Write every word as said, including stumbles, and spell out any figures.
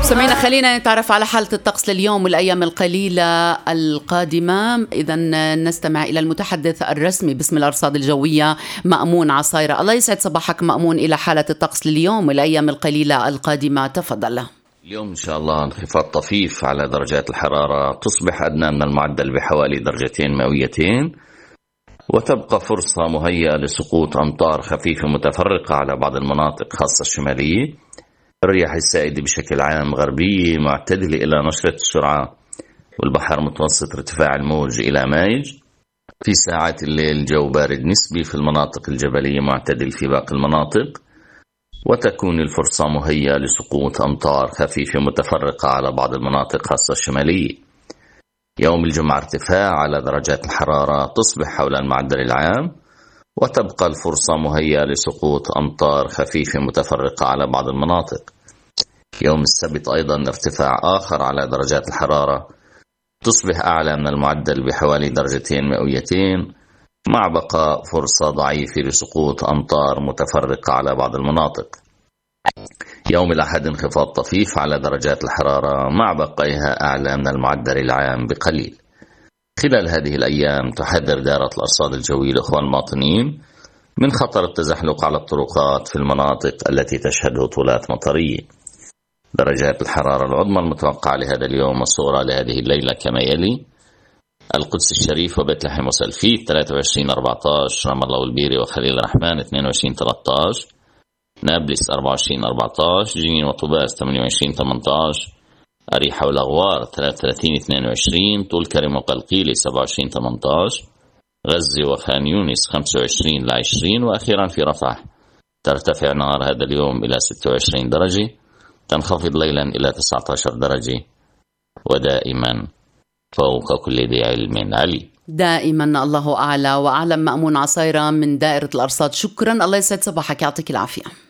سمعنا، خلينا نتعرف على حالة الطقس لليوم والأيام القليلة القادمة. إذا نستمع إلى المتحدث الرسمي باسم الأرصاد الجوية مأمون عصايرة. الله يسعد صباحك مأمون، إلى حالة الطقس لليوم والأيام القليلة القادمة، تفضل. اليوم إن شاء الله انخفاض طفيف على درجات الحرارة، تصبح أدنى من المعدل بحوالي درجتين مئويتين، وتبقى فرصة مهيئة لسقوط أمطار خفيفة متفرقة على بعض المناطق خاصة الشمالية. الرياح السائدة بشكل عام غربية معتدلة إلى نشرة السرعة، والبحر متوسط ارتفاع الموج إلى مايج. في ساعات الليل جو بارد نسبي في المناطق الجبلية، معتدل في باقي المناطق، وتكون الفرصة مهيئة لسقوط أمطار خفيفة متفرقة على بعض المناطق خاصة الشمالية. يوم الجمعة ارتفاع على درجات الحرارة، تصبح حول المعدل العام، وتبقى الفرصة مهيئة لسقوط أمطار خفيفة متفرقة على بعض المناطق. يوم السبت أيضا ارتفاع آخر على درجات الحرارة، تصبح أعلى من المعدل بحوالي درجتين مئويتين، مع بقاء فرصة ضعيفة لسقوط أمطار متفرقة على بعض المناطق. يوم الأحد انخفاض طفيف على درجات الحرارة، مع بقائها أعلى من المعدل العام بقليل. خلال هذه الأيام تحذر دائرة الأرصاد الجوية الأخوة المواطنين من خطر التزحلق على الطرقات في المناطق التي تشهد هطولات مطرية. درجات الحرارة العظمى المتوقعة لهذا اليوم والصغرى لهذه الليلة كما يلي: القدس الشريف وبيت لحم وسلفيت ثلاثة وعشرين أربعة عشر، رام الله والبيري وخليل الرحمن اثنين وعشرين ثلاثة عشر، نابلس أربعة وعشرين أربعة عشر، جنين وطوباس ثمانية وعشرين ثمانية عشر، أريحة والأغوار ثلاثة وثلاثين اثنين وعشرين، طول كرم وقلقيلة سبعة وعشرين ثمانية عشر، غزة وخان يونس خمسة وعشرين لعشرين، وأخيرا في رفح ترتفع نهار هذا اليوم إلى ستة وعشرين درجة، تنخفض ليلا إلى تسعة عشر درجة، ودائما فوق كل ذي علم علي. دائما الله أعلى وأعلم. مأمون عصايرة من دائرة الأرصاد، شكرا، الله يسعد صباحك، يعطيك العافية.